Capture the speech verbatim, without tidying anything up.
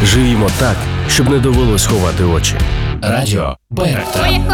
Живімо так, щоб не довелось ховати очі. Радіо Байрактар.